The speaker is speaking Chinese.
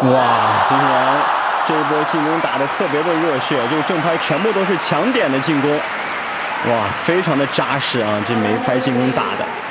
哇，孙兴慜这一波进攻打得特别的热血，这个正拍全部都是强点的进攻，哇，非常的扎实啊！这每一拍进攻打的。